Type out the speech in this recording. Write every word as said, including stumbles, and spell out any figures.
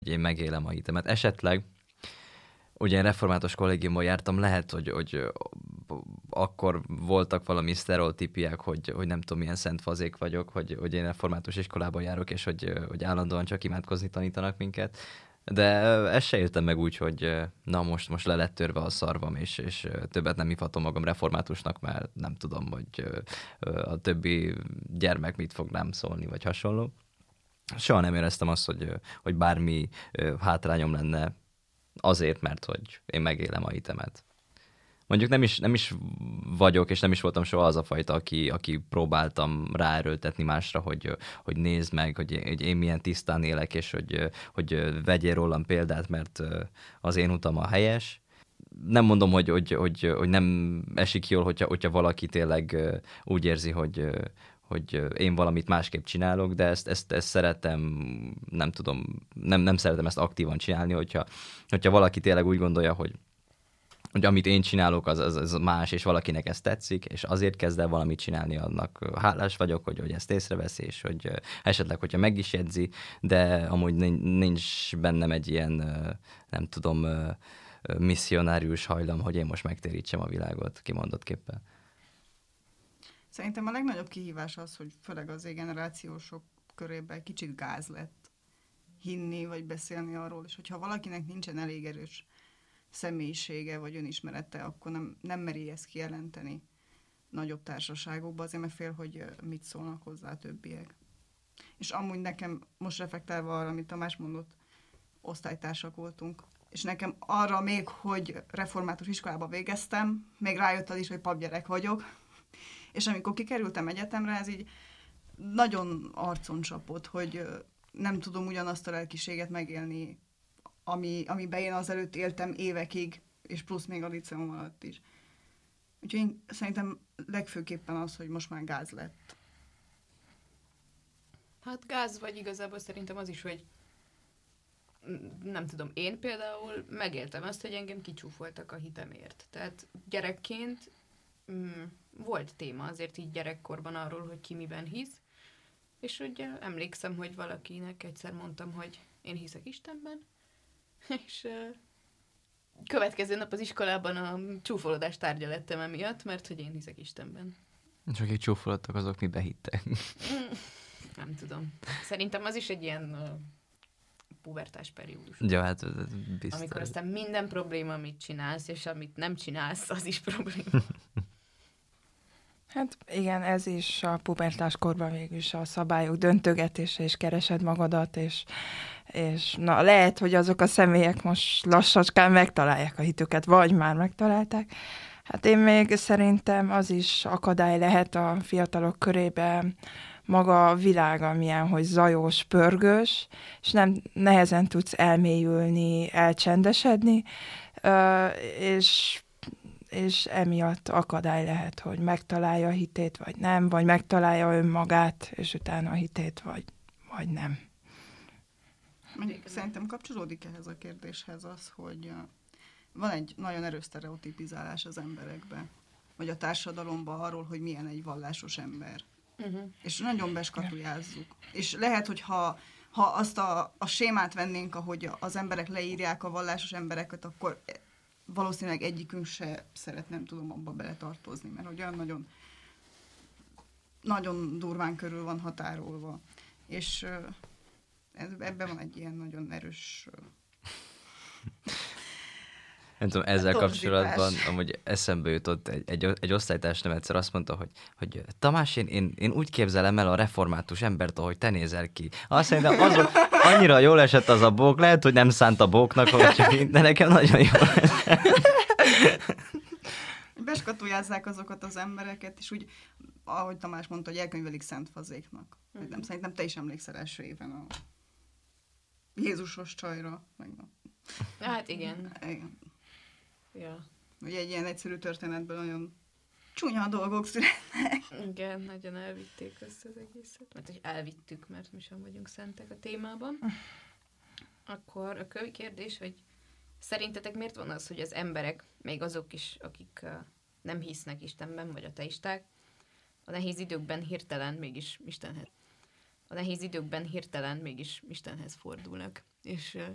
én megélem a hitemet. Esetleg, ugye én református kollégiumban jártam, lehet, hogy, hogy akkor voltak valami sztereotípiák, hogy, hogy nem tudom, milyen szent fazék vagyok, hogy, hogy én református iskolában járok, és hogy, hogy állandóan csak imádkozni tanítanak minket. De ezt se éltem meg úgy, hogy na most, most le lett törve a szarvam, és, és többet nem hívhatom magam reformátusnak, mert nem tudom, hogy a többi gyermek mit fog rám szólni, vagy hasonló. Soha nem éreztem azt, hogy, hogy bármi hátrányom lenne azért, mert hogy én megélem a hitemet. Mondjuk nem is, nem is vagyok, és nem is voltam soha az a fajta, aki, aki próbáltam ráerőltetni másra, hogy, hogy nézd meg, hogy, hogy én milyen tisztán élek, és hogy, hogy vegyél rólam példát, mert az én utam a helyes. Nem mondom, hogy, hogy, hogy, hogy nem esik jól, hogyha, hogyha valaki tényleg úgy érzi, hogy, hogy én valamit másképp csinálok, de ezt, ezt, ezt szeretem, nem tudom, nem, nem szeretem ezt aktívan csinálni, hogyha, hogyha valaki tényleg úgy gondolja, hogy hogy amit én csinálok, az, az, az más, és valakinek ez tetszik, és azért kezd el valamit csinálni, annak hálás vagyok, hogy, hogy ezt észreveszi, és hogy esetleg, hogyha meg is jegyzi, de amúgy nincs bennem egy ilyen, nem tudom, misszionárius hajlam, hogy én most megtérítsem a világot kimondott-képpen. Szerintem a legnagyobb kihívás az, hogy főleg az generációsok körében kicsit gáz lett hinni, vagy beszélni arról, és hogyha valakinek nincsen elég erős személyisége, vagy önismerete, akkor nem, nem meri ezt kijelenteni nagyobb társaságokban, azért mert fél, hogy mit szólnak hozzá a többiek. És amúgy nekem, most reflektálva arra, amit Tamás mondott, osztálytársak voltunk, és nekem arra még, hogy református iskolába végeztem, még rájött az is, hogy papgyerek vagyok, és amikor kikerültem egyetemre, ez így nagyon arcon csapott, hogy nem tudom ugyanazt a lelkiséget megélni, ami, amiben én azelőtt éltem évekig, és plusz még a liceum alatt is. Úgyhogy én szerintem legfőképpen az, hogy most már gáz lett. Hát gáz, vagy igazából szerintem az is, hogy nem tudom, én például megéltem azt, hogy engem kicsúfoltak a hitemért. Tehát gyerekként mm, volt téma azért így gyerekkorban arról, hogy ki miben hisz, és ugye emlékszem, hogy valakinek egyszer mondtam, hogy én hiszek Istenben, és uh, következő nap az iskolában a csúfolódás tárgya lettem emiatt, mert hogy én hiszek Istenben. És akik csúfolodtak, azok mibe hittek? Nem tudom. Szerintem az is egy ilyen uh, pubertás periódus. Ja, hát biztos. Amikor aztán minden probléma, amit csinálsz, és amit nem csinálsz, az is probléma. Hát igen, ez is a pubertás korban végülis a szabályok döntögetése, és keresed magadat, és, és na, lehet, hogy azok a személyek most lassacskán megtalálják a hitüket, vagy már megtalálták. Hát én még szerintem az is akadály lehet a fiatalok körében, maga a világ, amilyen, hogy zajos, pörgős, és nem nehezen tudsz elmélyülni, elcsendesedni, és és emiatt akadály lehet, hogy megtalálja a hitét, vagy nem, vagy megtalálja önmagát, és utána a hitét, vagy, vagy nem. Mondjuk szerintem kapcsolódik ehhez a kérdéshez az, hogy van egy nagyon erős sztereotipizálás az emberekben, vagy a társadalomban arról, hogy milyen egy vallásos ember. Uh-huh. És nagyon beskatujázzuk. És lehet, hogy ha, ha azt a, a sémát vennénk, ahogy az emberek leírják a vallásos embereket, akkor valószínűleg egyikünk se szeret, nem tudom, abba beletartozni, mert hogy olyan nagyon, nagyon durván körül van határolva. És ebben van egy ilyen nagyon erős... Nem tudom, ezzel kapcsolatban amúgy eszembe jutott egy, egy, egy osztálytársam egyszer azt mondta, hogy, hogy Tamás, én, én, én úgy képzelem el a református embert, ahogy te nézel ki. Azt mondja, azon annyira jól esett az a bók, lehet, hogy nem szánt a bóknak, hogy, de nekem nagyon jól esett. Beskatujázzák azokat az embereket, és úgy, ahogy Tamás mondta, hogy elkönyvelik szent fazéknak. Mm. Nem, szerintem te is emlékszel első éven a Jézusos csajra. Meg a... Hát igen. Igen. Ja. Ugye egy ilyen egyszerű történetből nagyon csúnya dolgok születnek. Igen, nagyon elvitték össze az egészet. Mert hogy elvittük, mert mi sem vagyunk szentek a témában. Akkor a kövi kérdés, hogy szerintetek miért van az, hogy az emberek, még azok is, akik uh, nem hisznek Istenben, vagy ateisták, a nehéz időkben hirtelen mégis Istenhez. A nehéz időkben hirtelen mégis Istenhez fordulnak. És uh,